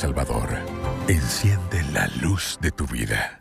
Salvador. Enciende la luz de tu vida.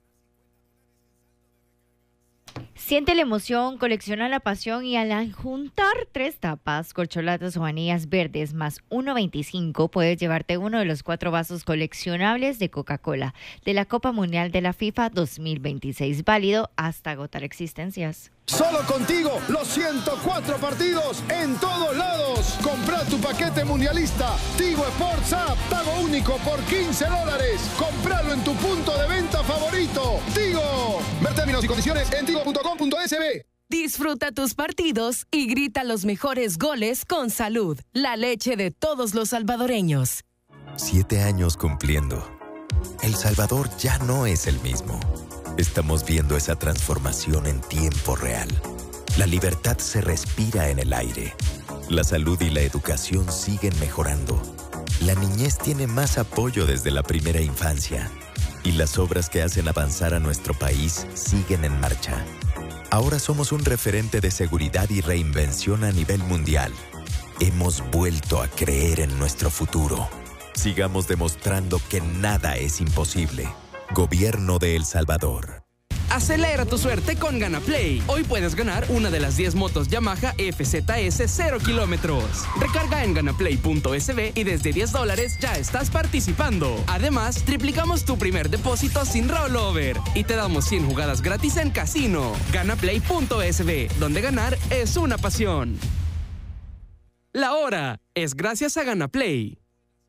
Siente la emoción, colecciona la pasión y al juntar 3 tapas, corcholatas o anillas verdes más 1.25 puedes llevarte uno de los 4 vasos coleccionables de Coca-Cola de la Copa Mundial de la FIFA 2026, válido hasta agotar existencias. Solo contigo, los 104 partidos en todos lados. Compra tu paquete mundialista. Tigo Sports App, pago único por $15. Compralo en tu punto de venta favorito. Tigo. Ver términos y condiciones en tigo.com.sb. Disfruta tus partidos y grita los mejores goles con Salud, la leche de todos los salvadoreños. 7 años cumpliendo. El Salvador ya no es el mismo. Estamos viendo esa transformación en tiempo real. La libertad se respira en el aire. La salud y la educación siguen mejorando. La niñez tiene más apoyo desde la primera infancia. Y las obras que hacen avanzar a nuestro país siguen en marcha. Ahora somos un referente de seguridad y reinvención a nivel mundial. Hemos vuelto a creer en nuestro futuro. Sigamos demostrando que nada es imposible. Gobierno de El Salvador. Acelera tu suerte con GanaPlay. Hoy puedes ganar una de las 10 motos Yamaha FZS 0 kilómetros. Recarga en ganaplay.sb y desde $10 ya estás participando. Además, triplicamos tu primer depósito sin rollover y te damos 100 jugadas gratis en casino. Ganaplay.sb, donde ganar es una pasión. La hora es gracias a GanaPlay.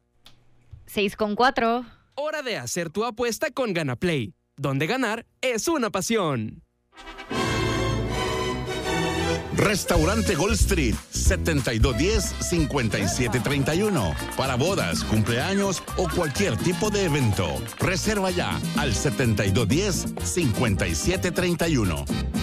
6:04. Hora de hacer tu apuesta con GanaPlay, donde ganar es una pasión. Restaurante Gold Street, 7210-5731. Para bodas, cumpleaños o cualquier tipo de evento. Reserva ya al 7210-5731.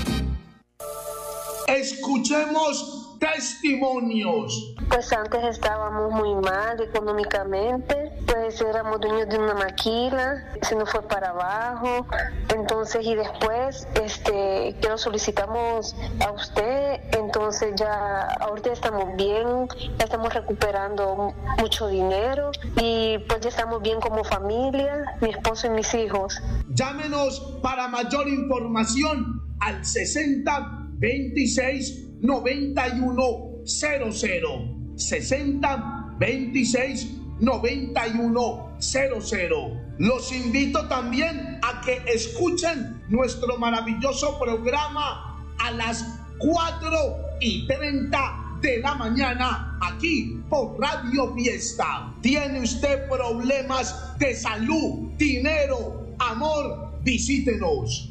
Escuchemos testimonios. Pues antes estábamos muy mal económicamente, pues éramos dueños de una maquila, se nos fue para abajo, entonces y después que lo solicitamos a usted, entonces ya ahorita estamos bien, ya estamos recuperando mucho dinero y pues ya estamos bien como familia, mi esposo y mis hijos. Llámenos para mayor información al 6026-9100. 6026-9100. Los invito también a que escuchen nuestro maravilloso programa a las 4:30 de la mañana aquí por Radio Fiesta. ¿Tiene usted problemas de salud, dinero, amor? Visítenos.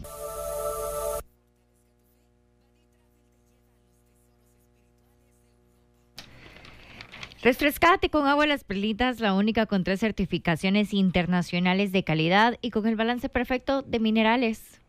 Refrescate con agua Las Perlitas, la única con 3 certificaciones internacionales de calidad y con el balance perfecto de minerales.